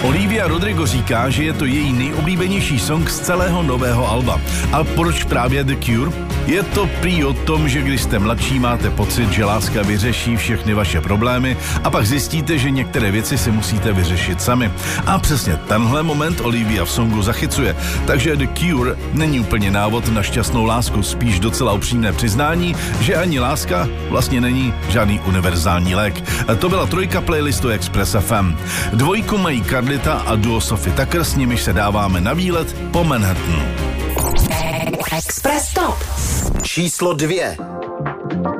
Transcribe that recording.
Olivia Rodrigo říká, že je to její nejoblíbenější song z celého nového alba. A proč právě The Cure? Je to prý o tom, že když jste mladší, máte pocit, že láska vyřeší všechny vaše problémy a pak zjistíte, že některé věci si musíte vyřešit sami. A přesně tenhle moment Olivia v songu zachycuje. Takže The Cure není úplně návod na šťastnou lásku, spíš docela upřímné přiznání, že ani láska vlastně není žádný univerzální lék. To byla trojka playlistu Express FM. Dvojku mají Carlita a duo Sophie Tucker, s nimiž se dáváme na výlet po Manhattanu. Express Top číslo 2.